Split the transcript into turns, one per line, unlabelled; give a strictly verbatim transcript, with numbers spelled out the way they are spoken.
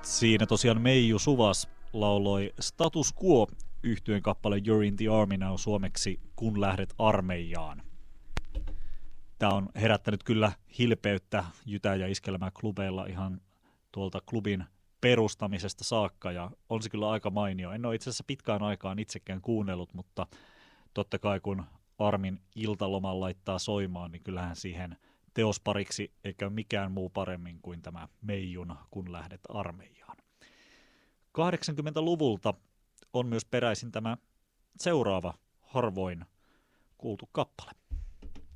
Siinä tosiaan Meiju Suvas lauloi Status Quo -yhtyeen kappale You're in the Army Now suomeksi Kun lähdet armeijaan. Tämä on herättänyt kyllä hilpeyttä Jytä- ja Iskelmä-klubeilla ihan tuolta klubin perustamisesta saakka, ja on se kyllä aika mainio. En ole itse asiassa pitkään aikaan itsekään kuunnellut, mutta totta kai kun Armin iltaloman laittaa soimaan, niin kyllähän siihen teospariksi eikä mikään muu paremmin kuin tämä Meijun Kun lähdet armeijaan. kahdeksankymmentäluvulta on myös peräisin tämä seuraava harvoin kuultu kappale.